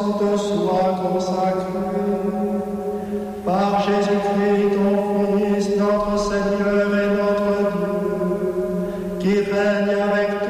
sang te soit consacré. Par Jésus-Christ, ton Fils, notre Seigneur et notre Dieu, qui règne avec